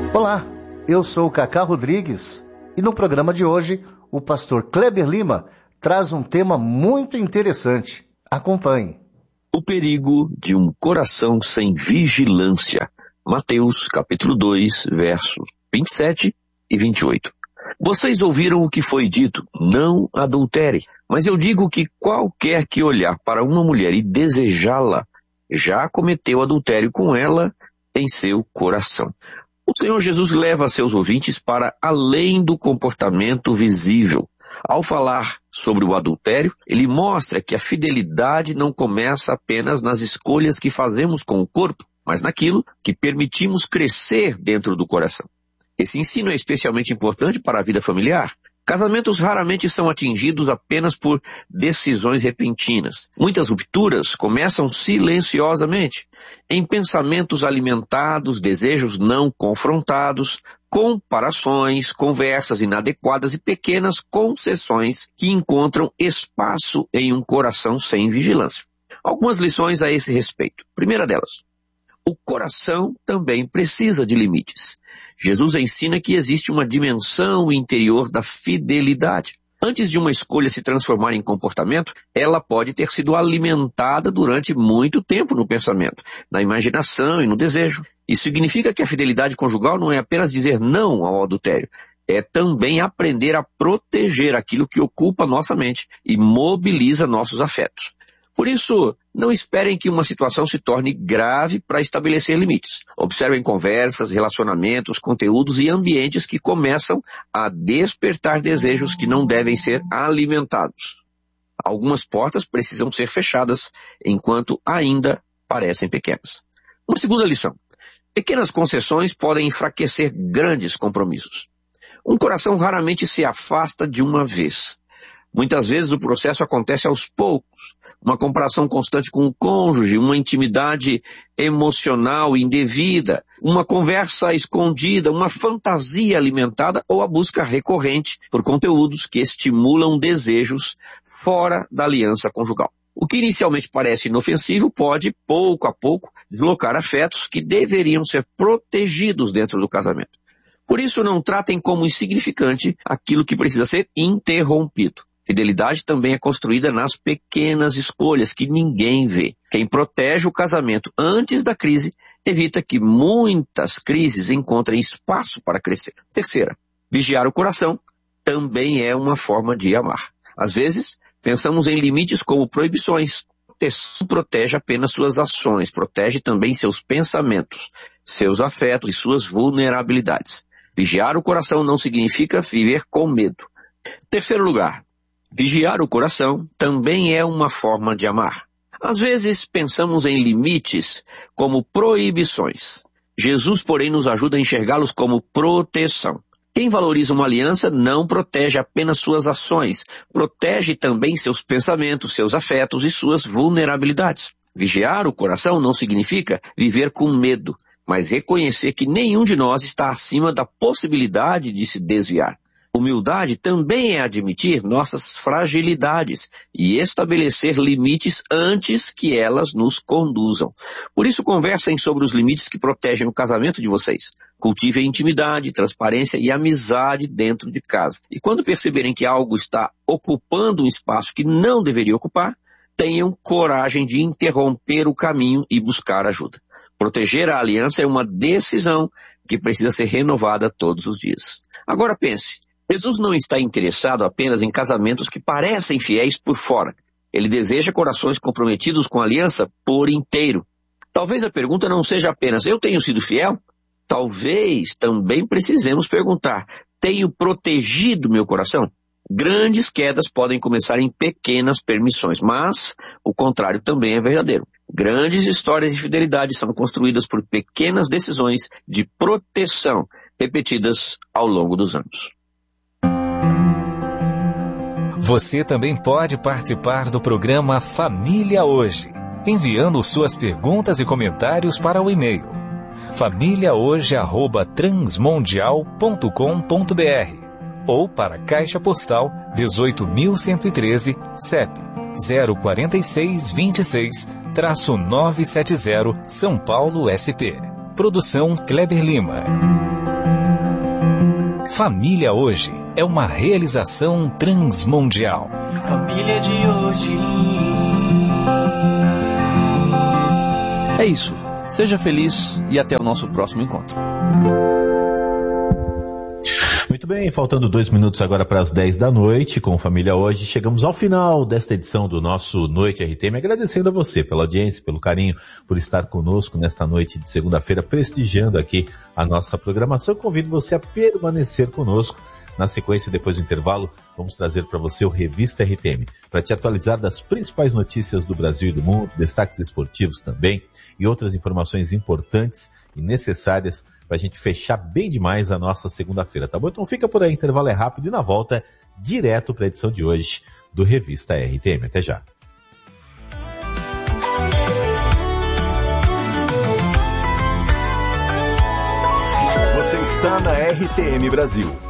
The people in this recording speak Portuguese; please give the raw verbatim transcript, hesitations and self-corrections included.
Olá, eu sou o Cacá Rodrigues e no programa de hoje o pastor Kleber Lima traz um tema muito interessante. Acompanhe. O perigo de um coração sem vigilância. Mateus capítulo dois, versos vinte e sete e vinte e oito. Vocês ouviram o que foi dito, não adultere. Mas eu digo que qualquer que olhar para uma mulher e desejá-la, já cometeu adultério com ela em seu coração. O Senhor Jesus leva seus ouvintes para além do comportamento visível. Ao falar sobre o adultério, ele mostra que a fidelidade não começa apenas nas escolhas que fazemos com o corpo, mas naquilo que permitimos crescer dentro do coração. Esse ensino é especialmente importante para a vida familiar. Casamentos raramente são atingidos apenas por decisões repentinas. Muitas rupturas começam silenciosamente, em pensamentos alimentados, desejos não confrontados, comparações, conversas inadequadas e pequenas concessões que encontram espaço em um coração sem vigilância. Algumas lições a esse respeito. Primeira delas, o coração também precisa de limites. Jesus ensina que existe uma dimensão interior da fidelidade. Antes de uma escolha se transformar em comportamento, ela pode ter sido alimentada durante muito tempo no pensamento, na imaginação e no desejo. Isso significa que a fidelidade conjugal não é apenas dizer não ao adultério, é também aprender a proteger aquilo que ocupa nossa mente e mobiliza nossos afetos. Por isso, não esperem que uma situação se torne grave para estabelecer limites. Observem conversas, relacionamentos, conteúdos e ambientes que começam a despertar desejos que não devem ser alimentados. Algumas portas precisam ser fechadas enquanto ainda parecem pequenas. Uma segunda lição. Pequenas concessões podem enfraquecer grandes compromissos. Um coração raramente se afasta de uma vez. Muitas vezes o processo acontece aos poucos, uma comparação constante com o cônjuge, uma intimidade emocional indevida, uma conversa escondida, uma fantasia alimentada ou a busca recorrente por conteúdos que estimulam desejos fora da aliança conjugal. O que inicialmente parece inofensivo pode, pouco a pouco, deslocar afetos que deveriam ser protegidos dentro do casamento. Por isso, não tratem como insignificante aquilo que precisa ser interrompido. Fidelidade também é construída nas pequenas escolhas que ninguém vê. Quem protege o casamento antes da crise evita que muitas crises encontrem espaço para crescer. Terceira, vigiar o coração também é uma forma de amar. Às vezes, pensamos em limites como proibições. Proteção protege apenas suas ações, protege também seus pensamentos, seus afetos e suas vulnerabilidades. Vigiar o coração não significa viver com medo. Terceiro lugar, vigiar o coração também é uma forma de amar. Às vezes pensamos em limites como proibições. Jesus, porém, nos ajuda a enxergá-los como proteção. Quem valoriza uma aliança não protege apenas suas ações, protege também seus pensamentos, seus afetos e suas vulnerabilidades. Vigiar o coração não significa viver com medo, mas reconhecer que nenhum de nós está acima da possibilidade de se desviar. Humildade também é admitir nossas fragilidades e estabelecer limites antes que elas nos conduzam. Por isso, conversem sobre os limites que protegem o casamento de vocês. Cultivem intimidade, transparência e amizade dentro de casa. E quando perceberem que algo está ocupando um espaço que não deveria ocupar, tenham coragem de interromper o caminho e buscar ajuda. Proteger a aliança é uma decisão que precisa ser renovada todos os dias. Agora pense. Jesus não está interessado apenas em casamentos que parecem fiéis por fora. Ele deseja corações comprometidos com a aliança por inteiro. Talvez a pergunta não seja apenas, eu tenho sido fiel? Talvez também precisemos perguntar, tenho protegido meu coração? Grandes quedas podem começar em pequenas permissões, mas o contrário também é verdadeiro. Grandes histórias de fidelidade são construídas por pequenas decisões de proteção repetidas ao longo dos anos. Você também pode participar do programa Família Hoje, enviando suas perguntas e comentários para o e-mail família hoje arroba transmundial ponto com ponto br ou para a Caixa Postal dezoito mil cento e treze, C E P zero quatro seis dois seis, nove sete zero, São Paulo, S P. Produção Kleber Lima. Família Hoje é uma realização transmundial. Família de hoje. É isso. Seja feliz e até o nosso próximo encontro. Muito bem, faltando dois minutos agora para as dez da noite, com Família Hoje, chegamos ao final desta edição do nosso Noite R T M, agradecendo a você pela audiência, pelo carinho, por estar conosco nesta noite de segunda-feira, prestigiando aqui a nossa programação. Convido você a permanecer conosco. Na sequência, depois do intervalo, vamos trazer para você o Revista R T M, para te atualizar das principais notícias do Brasil e do mundo, destaques esportivos também, e outras informações importantes e necessárias para a gente fechar bem demais a nossa segunda-feira, tá bom? Então fica por aí, intervalo é rápido e na volta, direto para a edição de hoje do Revista R T M. Até já. Você está na R T M Brasil.